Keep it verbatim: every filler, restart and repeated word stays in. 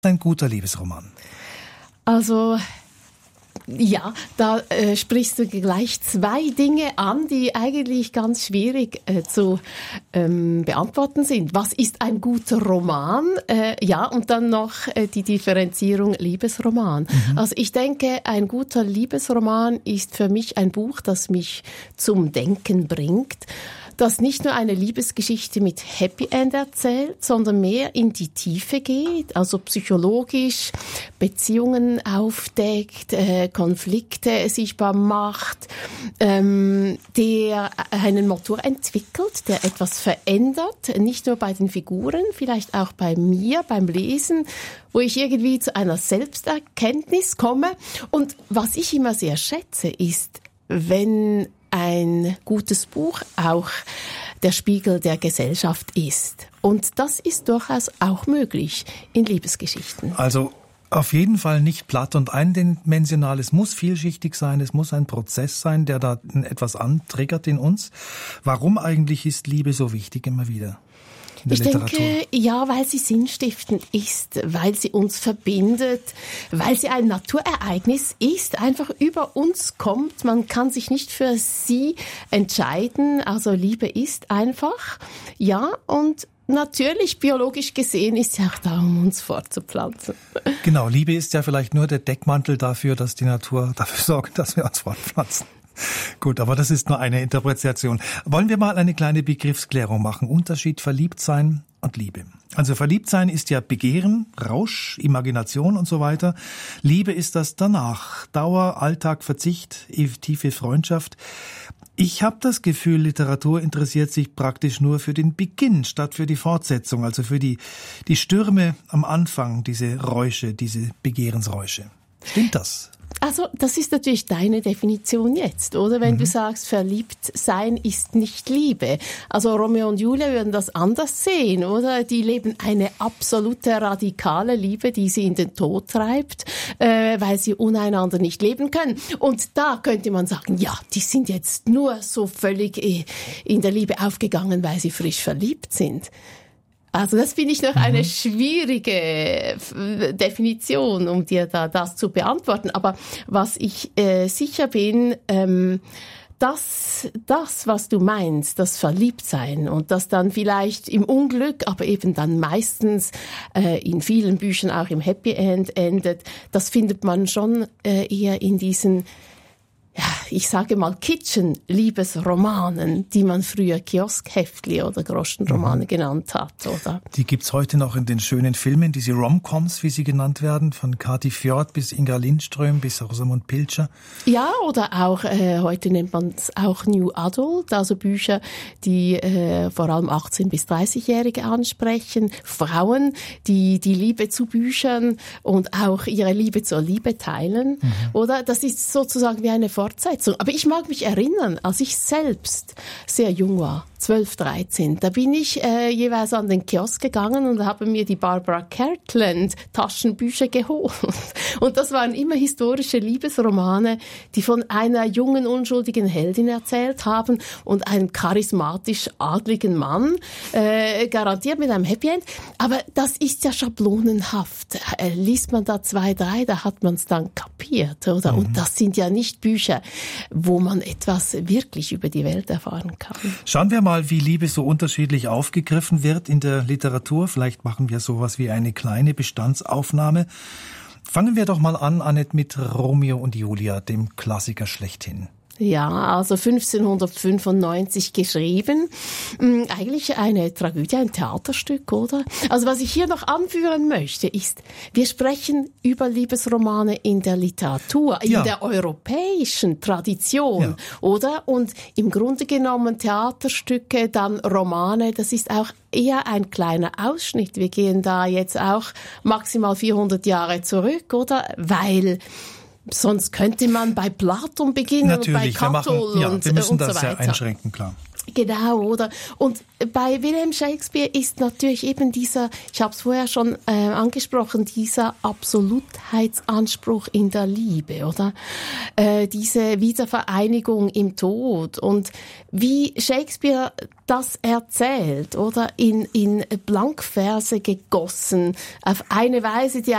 Ein guter Liebesroman. Also, ja, da äh, sprichst du gleich zwei Dinge an, die eigentlich ganz schwierig äh, zu ähm, beantworten sind. Was ist ein guter Roman? Äh, ja, und dann noch äh, die Differenzierung Liebesroman. Mhm. Also ich denke, ein guter Liebesroman ist für mich ein Buch, das mich zum Denken bringt, das nicht nur eine Liebesgeschichte mit Happy End erzählt, sondern mehr in die Tiefe geht, also psychologisch Beziehungen aufdeckt, äh, Konflikte sichtbar macht, ähm, der einen Motor entwickelt, der etwas verändert, nicht nur bei den Figuren, vielleicht auch bei mir, beim Lesen, wo ich irgendwie zu einer Selbsterkenntnis komme. Und was ich immer sehr schätze, ist, wenn ein gutes Buch auch der Spiegel der Gesellschaft ist. Und das ist durchaus auch möglich in Liebesgeschichten. Also auf jeden Fall nicht platt und eindimensional. Es muss vielschichtig sein, es muss ein Prozess sein, der da etwas antriggert in uns. Warum eigentlich ist Liebe so wichtig immer wieder? Ich Literatur. denke, ja, weil sie sinnstiftend ist, weil sie uns verbindet, weil sie ein Naturereignis ist, einfach über uns kommt. Man kann sich nicht für sie entscheiden. Also Liebe ist einfach, ja, und natürlich, biologisch gesehen, ist sie auch da, um uns fortzupflanzen. Genau, Liebe ist ja vielleicht nur der Deckmantel dafür, dass die Natur dafür sorgt, dass wir uns fortpflanzen. Gut, aber das ist nur eine Interpretation. Wollen wir mal eine kleine Begriffsklärung machen? Unterschied Verliebtsein und Liebe. Also Verliebtsein ist ja Begehren, Rausch, Imagination und so weiter. Liebe ist das danach. Dauer, Alltag, Verzicht, tiefe Freundschaft. Ich habe das Gefühl, Literatur interessiert sich praktisch nur für den Beginn statt für die Fortsetzung, also für die, die Stürme am Anfang, diese Räusche, diese Begehrensräusche. Stimmt das? Also, das ist natürlich deine Definition jetzt, oder? Wenn mhm. du sagst, verliebt sein ist nicht Liebe. Also Romeo und Julia würden das anders sehen, oder? Die leben eine absolute radikale Liebe, die sie in den Tod treibt, äh, weil sie uneinander nicht leben können. Und da könnte man sagen, ja, die sind jetzt nur so völlig in der Liebe aufgegangen, weil sie frisch verliebt sind. Also das finde ich noch eine mhm. schwierige Definition, um dir da das zu beantworten. Aber was ich äh, sicher bin, ähm, dass das, was du meinst, das Verliebtsein und das dann vielleicht im Unglück, aber eben dann meistens äh, in vielen Büchern auch im Happy End endet, das findet man schon äh, eher in diesen, ja, ich sage mal Kitchen-Liebesromanen, die man früher Kioskhäftli oder Groschenromane mhm. genannt hat, oder? Die gibt's heute noch in den schönen Filmen, diese Rom-Coms, wie sie genannt werden, von Kati Fjord bis Inga Lindström bis Rosamund Pilcher. Ja, oder auch, äh, heute nennt man es auch New Adult, also Bücher, die äh, vor allem achtzehn- bis dreißigjährige ansprechen, Frauen, die die Liebe zu Büchern und auch ihre Liebe zur Liebe teilen, mhm. oder? Das ist sozusagen wie eine Fortsetzung. Aber ich mag mich erinnern, als ich selbst sehr jung war, zwölf, dreizehn, da bin ich äh, jeweils an den Kiosk gegangen und habe mir die Barbara Cartland Taschenbücher geholt. Und das waren immer historische Liebesromane, die von einer jungen, unschuldigen Heldin erzählt haben und einem charismatisch adligen Mann, äh, garantiert mit einem Happy End. Aber das ist ja schablonenhaft. Äh, liest man da zwei, drei, da hat man es dann kapiert, oder? Mhm. Und das sind ja nicht Bücher, wo man etwas wirklich über die Welt erfahren kann. Schauen wir mal, wie Liebe so unterschiedlich aufgegriffen wird in der Literatur. Vielleicht machen wir sowas wie eine kleine Bestandsaufnahme. Fangen wir doch mal an, Annette, mit Romeo und Julia, dem Klassiker schlechthin. Ja, also fünfzehnhundertfünfundneunzig geschrieben. Eigentlich eine Tragödie, ein Theaterstück, oder? Also was ich hier noch anführen möchte, ist, wir sprechen über Liebesromane in der Literatur, in ja. der europäischen Tradition, ja. oder? Und im Grunde genommen Theaterstücke, dann Romane, das ist auch eher ein kleiner Ausschnitt. Wir gehen da jetzt auch maximal vierhundert Jahre zurück, oder? Weil sonst könnte man bei Platon beginnen. Natürlich, und bei Catull wir machen, ja, und, wir müssen und das so ja weiter. einschränken, klar. Genau, oder? Und bei Wilhelm Shakespeare ist natürlich eben dieser, ich habe es vorher schon äh, angesprochen, dieser Absolutheitsanspruch in der Liebe, oder? Äh, diese Wiedervereinigung im Tod. Und wie Shakespeare das erzählt, oder? In, in Blankverse gegossen, auf eine Weise, die